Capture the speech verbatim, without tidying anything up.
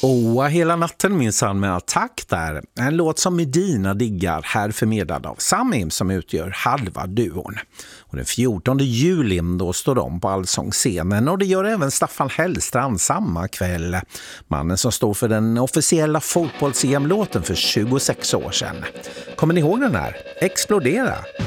Oa hela natten minsann med Attack där. En låt som Medina diggar, här förmedlad av Samim som utgör halva duon. Och den fjortonde juli då står de på Allsångsscenen och det gör även Staffan Hellstrand samma kväll. Mannen som står för den officiella fotbolls-E M-låten för tjugosex år sedan. Kommer ni ihåg den här? Explodera!